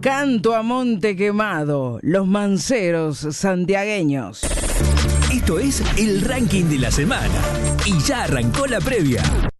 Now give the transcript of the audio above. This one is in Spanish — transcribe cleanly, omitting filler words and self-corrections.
Canto a monte quemado, los manceros santiagueños. Esto es el ranking de la semana y ya arrancó la previa.